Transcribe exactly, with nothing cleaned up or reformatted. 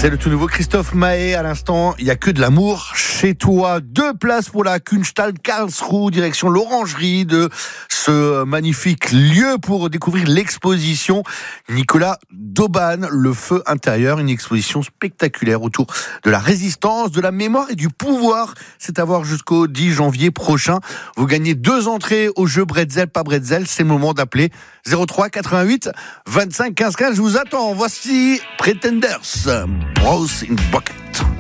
C'est le tout nouveau Christophe Maé à l'instant. Il n'y a que de l'amour chez toi. Deux places pour la Kunsthalle Karlsruhe, direction l'Orangerie de ce magnifique lieu pour découvrir l'exposition Nicolas d'Auban, le feu intérieur. Une exposition spectaculaire autour de la résistance, de la mémoire et du pouvoir. C'est à voir jusqu'au dix janvier prochain. Vous gagnez deux entrées au jeu Bretzel, pas Bretzel. C'est le moment d'appeler zéro trois quatre-vingt-huit vingt-cinq quinze quinze. Je vous attends. Voici Pretenders. Rose in Bucket.